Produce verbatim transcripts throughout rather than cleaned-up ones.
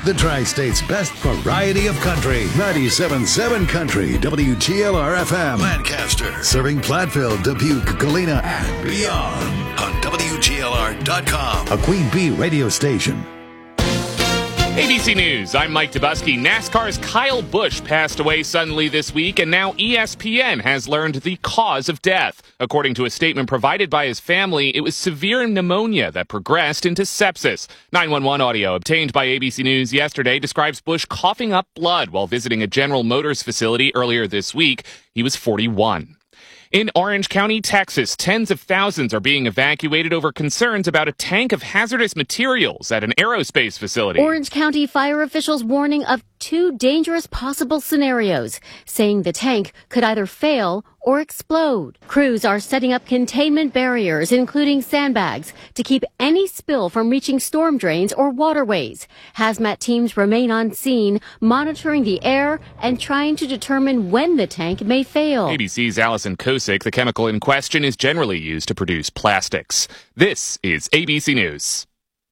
The Tri-State's best variety of country. ninety-seven point seven Country, W G L R F M. Lancaster. Serving Platteville, Dubuque, Galena, and beyond. On W G L R dot com. A Queen Bee radio station. A B C News, I'm Mike Dubusky. NASCAR's Kyle Busch passed away suddenly this week, and now E S P N has learned the cause of death. According to a statement provided by his family, it was severe pneumonia that progressed into sepsis. nine one one audio obtained by A B C News yesterday describes Busch coughing up blood while visiting a General Motors facility earlier this week. He was forty-one. In Orange County, Texas, tens of thousands are being evacuated over concerns about a tank of hazardous materials at an aerospace facility. Orange County fire officials warning of two dangerous possible scenarios, saying the tank could either fail or explode. Crews are setting up containment barriers, including sandbags, to keep any spill from reaching storm drains or waterways. Hazmat teams remain on scene, monitoring the air and trying to determine when the tank may fail. A B C's Allison Kosick, the chemical in question is generally used to produce plastics. This is A B C News.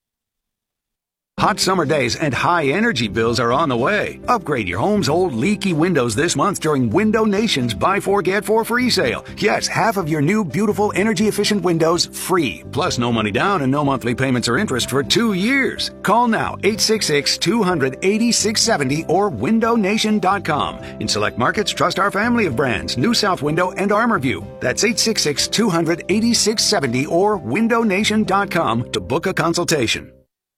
Hot summer days and high energy bills are on the way. Upgrade your home's old leaky windows this month during Window Nation's Buy Four Get Four free sale. Yes, half of your new beautiful energy efficient windows free. Plus no money down and no monthly payments or interest for two years. Call now eight six six, two hundred, eighty-six seventy or window nation dot com. In select markets, trust our family of brands, New South Window and ArmorView. That's eight six six, two hundred, eighty-six seventy or window nation dot com to book a consultation.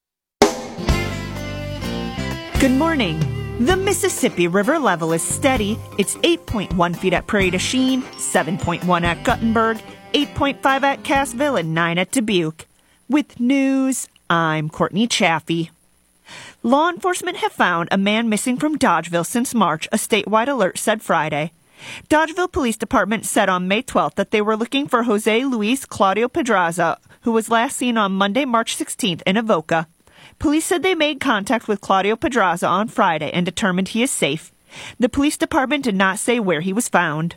Good morning. The Mississippi River level is steady. It's eight point one feet at Prairie du Chien, seven point one at Guttenberg, eight point five at Cassville, and nine at Dubuque. With news, I'm Courtney Chaffee. Law enforcement have found a man missing from Dodgeville since March, a statewide alert said Friday. Dodgeville Police Department said on May twelfth that they were looking for Jose Luis Claudio Pedraza, who was last seen on Monday, March sixteenth in Avoca. Police said they made contact with Claudio Pedraza on Friday and determined he is safe. The police department did not say where he was found.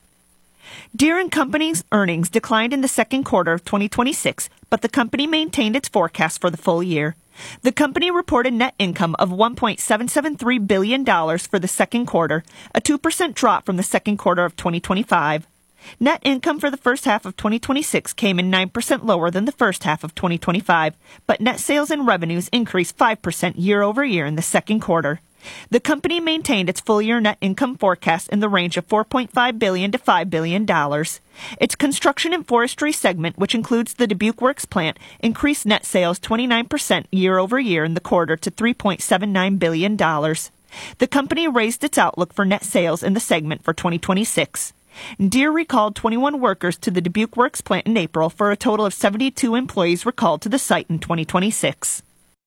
Deere and Company's earnings declined in the second quarter of twenty twenty-six, but the company maintained its forecast for the full year. The company reported net income of one point seven seven three billion dollars for the second quarter, a two percent drop from the second quarter of twenty twenty-five. Net income for the first half of twenty twenty-six came in nine percent lower than the first half of twenty twenty-five, but net sales and revenues increased five percent year over year in the second quarter. The company maintained its full-year net income forecast in the range of four point five billion dollars to five billion dollars. Its construction and forestry segment, which includes the Dubuque Works plant, increased net sales twenty-nine percent year over year in the quarter to three point seven nine billion dollars. The company raised its outlook for net sales in the segment for twenty twenty-six. Deere recalled twenty-one workers to the Dubuque Works plant in April for a total of seventy-two employees recalled to the site in twenty twenty-six.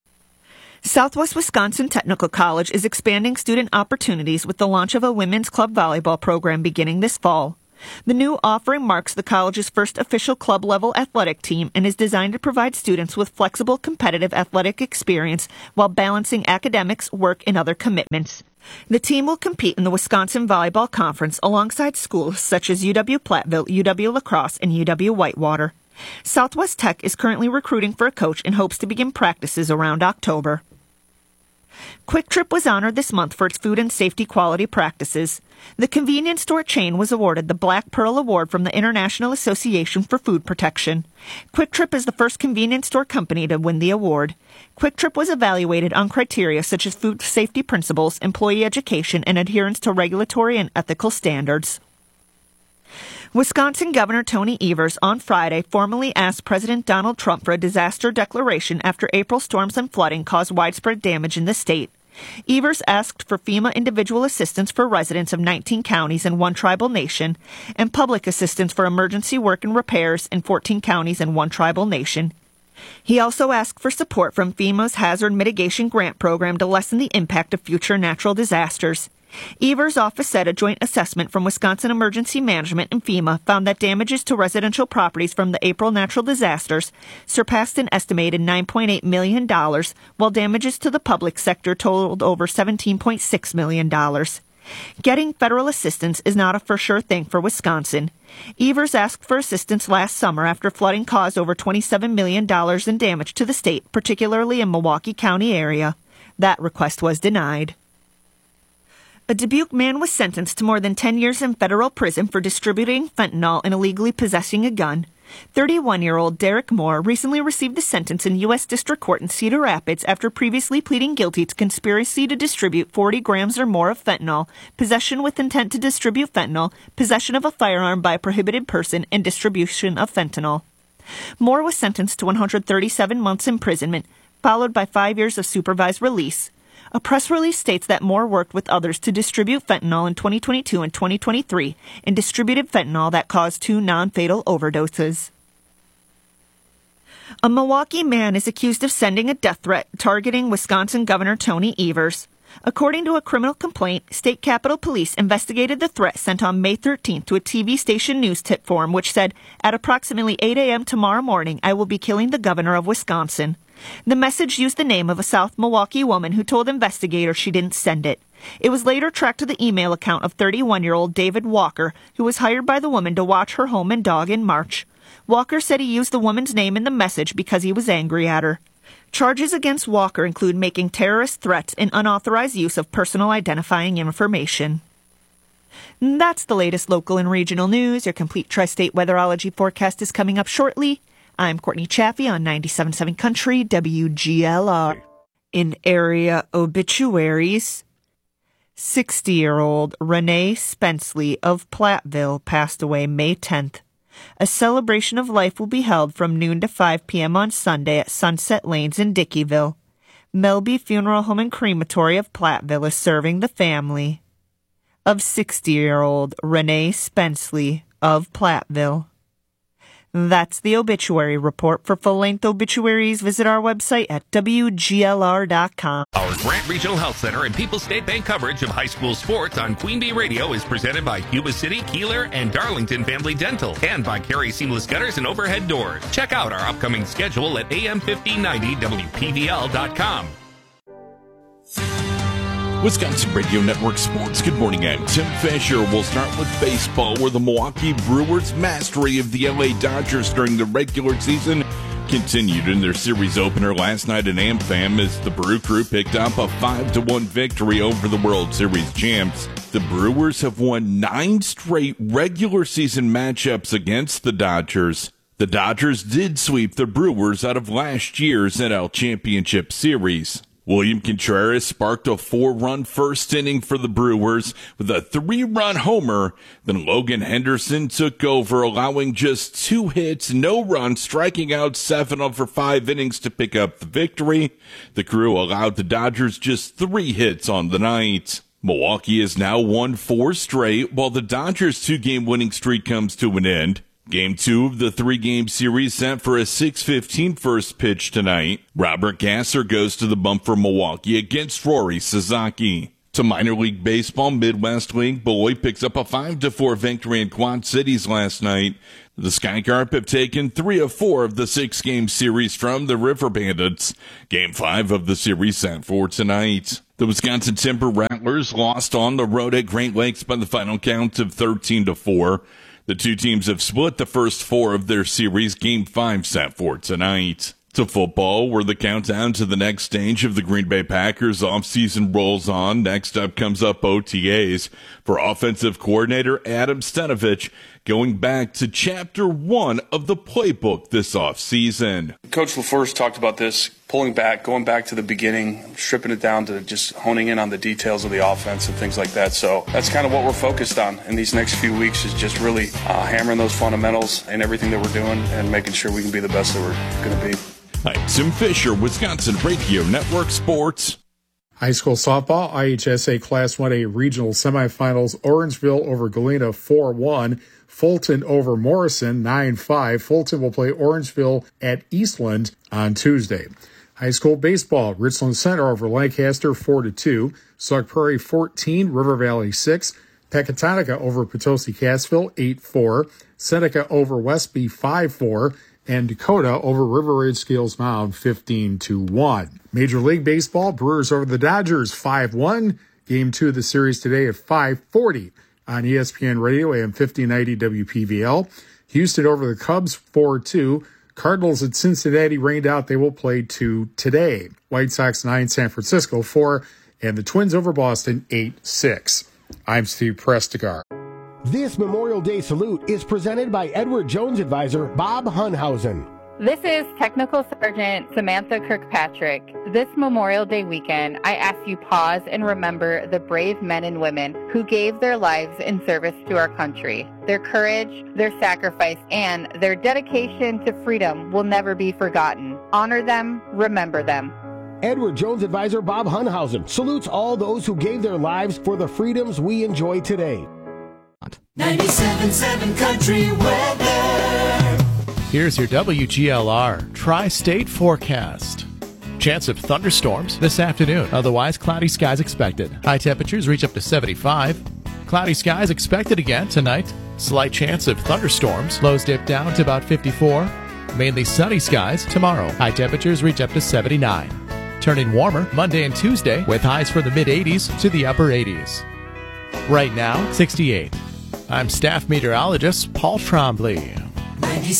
Southwest Wisconsin Technical College is expanding student opportunities with the launch of a women's club volleyball program beginning this fall. The new offering marks the college's first official club-level athletic team and is designed to provide students with flexible, competitive athletic experience while balancing academics, work, and other commitments. The team will compete in the Wisconsin Volleyball Conference alongside schools such as U W-Platteville, U W-La Crosse, and U W-Whitewater. Southwest Tech is currently recruiting for a coach and hopes to begin practices around October. Quick Trip was honored this month for its food and safety quality practices. The convenience store chain was awarded the Black Pearl Award from the International Association for Food Protection. Quick Trip is the first convenience store company to win the award. Quick Trip was evaluated on criteria such as food safety principles, employee education, and adherence to regulatory and ethical standards. Wisconsin Governor Tony Evers on Friday formally asked President Donald Trump for a disaster declaration after April storms and flooding caused widespread damage in the state. Evers asked for FEMA individual assistance for residents of nineteen counties and one tribal nation, and public assistance for emergency work and repairs in fourteen counties and one tribal nation. He also asked for support from FEMA's Hazard Mitigation Grant Program to lessen the impact of future natural disasters. Evers' office said a joint assessment from Wisconsin Emergency Management and FEMA found that damages to residential properties from the April natural disasters surpassed an estimated nine point eight million dollars, while damages to the public sector totaled over seventeen point six million dollars. Getting federal assistance is not a for sure thing for Wisconsin. Evers asked for assistance last summer after flooding caused over twenty-seven million dollars in damage to the state, particularly in Milwaukee County area. That request was denied. A Dubuque man was sentenced to more than ten years in federal prison for distributing fentanyl and illegally possessing a gun. thirty-one-year-old Derek Moore recently received a sentence in U S District Court in Cedar Rapids after previously pleading guilty to conspiracy to distribute forty grams or more of fentanyl, possession with intent to distribute fentanyl, possession of a firearm by a prohibited person, and distribution of fentanyl. Moore was sentenced to one hundred thirty-seven months imprisonment, followed by five years of supervised release. A press release states that Moore worked with others to distribute fentanyl in twenty twenty-two and twenty twenty-three and distributed fentanyl that caused two non-fatal overdoses. A Milwaukee man is accused of sending a death threat targeting Wisconsin Governor Tony Evers. According to a criminal complaint, State Capitol Police investigated the threat sent on May thirteenth to a T V station news tip form, which said, "At approximately eight a.m. tomorrow morning, I will be killing the governor of Wisconsin." The message used the name of a South Milwaukee woman who told investigators she didn't send it. It was later tracked to the email account of thirty-one-year-old David Walker, who was hired by the woman to watch her home and dog in March. Walker said he used the woman's name in the message because he was angry at her. Charges against Walker include making terrorist threats and unauthorized use of personal identifying information. That's the latest local and regional news. Your complete tri-state weatherology forecast is coming up shortly. I'm Courtney Chaffee on ninety-seven point seven Country W G L R. In area obituaries, sixty-year-old Renee Spenceley of Platteville passed away May tenth. A celebration of life will be held from noon to five p.m. on Sunday at Sunset Lanes in Dickeyville. Melby Funeral Home and Crematory of Platteville is serving the family of sixty-year-old Renee Spenceley of Platteville. That's the obituary report. For full-length obituaries, visit our website at W G L R dot com. Our Grant Regional Health Center and People's State Bank coverage of high school sports on Queen Bee Radio is presented by Yuba City, Keeler, and Darlington Family Dental, and by Carey Seamless Gutters and Overhead Doors. Check out our upcoming schedule at A M fifteen ninety W P V L dot com. Wisconsin Radio Network Sports. Good morning, I'm Tim Fisher. We'll start with baseball, where the Milwaukee Brewers' mastery of the L A Dodgers during the regular season continued in their series opener last night at AmFam as the Brew Crew picked up a five to one victory over the World Series champs. The Brewers have won nine straight regular season matchups against the Dodgers. The Dodgers did sweep the Brewers out of last year's N L Championship Series. William Contreras sparked a four-run first inning for the Brewers with a three-run homer. Then Logan Henderson took over, allowing just two hits, no runs, striking out seven over five innings to pick up the victory. The Crew allowed the Dodgers just three hits on the night. Milwaukee has now won four straight, while the Dodgers' two-game winning streak comes to an end. Game two of the three-game series set for a six fifteen first pitch tonight. Robert Gasser goes to the bump for Milwaukee against Rory Sasaki. To minor league baseball, Midwest League, Beloit picks up a five to four victory in Quad Cities last night. The Skycarp have taken three of four of the six-game series from the River Bandits. Game five of the series set for tonight. The Wisconsin Timber Rattlers lost on the road at Great Lakes by the final count of thirteen to four. The two teams have split the first four of their series. Game five set for tonight. To football, where the countdown to the next stage of the Green Bay Packers offseason rolls on. Next up comes up O T As for offensive coordinator Adam Stenavich, going back to chapter one of the playbook this offseason. Coach LaFleur talked about this, pulling back, going back to the beginning, stripping it down to just honing in on the details of the offense and things like that. So that's kind of what we're focused on in these next few weeks, is just really uh, hammering those fundamentals and everything that we're doing and making sure we can be the best that we're going to be. I'm Tim Fisher, Wisconsin Radio Network Sports. High school softball, I H S A Class one A regional semifinals, Orangeville over Galena four one, Fulton over Morrison nine five. Fulton will play Orangeville at Eastland on Tuesday. High school baseball, Richland Center over Lancaster four to two, Sauk Prairie fourteen, River Valley six, Pecatonica over Potosi Cassville eight four, Seneca over Westby five four, and Dakota over River Ridge Scales Mound fifteen to one. Major League Baseball, Brewers over the Dodgers five one. Game two of the series today at five forty on E S P N Radio, A M fifteen ninety W P V L. Houston over the Cubs four two. Cardinals at Cincinnati rained out. They will play two today. White Sox nine, San Francisco four, and the Twins over Boston eight six. I'm Steve Prestigar. This Memorial Day salute is presented by Edward Jones advisor Bob Hunhausen. This is Technical Sergeant Samantha Kirkpatrick. This Memorial Day weekend, I ask you pause and remember the brave men and women who gave their lives in service to our country. Their courage, their sacrifice, and their dedication to freedom will never be forgotten. Honor them, remember them. Edward Jones advisor Bob Hunhausen salutes all those who gave their lives for the freedoms we enjoy today. ninety-seven point seven Country Weather. Here's your W G L R Tri-State forecast. Chance of thunderstorms this afternoon. Otherwise, cloudy skies expected. High temperatures reach up to seventy-five. Cloudy skies expected again tonight. Slight chance of thunderstorms. Lows dip down to about fifty-four. Mainly sunny skies tomorrow. High temperatures reach up to seventy-nine. Turning warmer Monday and Tuesday with highs from the mid eighties to the upper eighties. Right now, sixty-eight. I'm staff meteorologist Paul Trombley. ninety-seven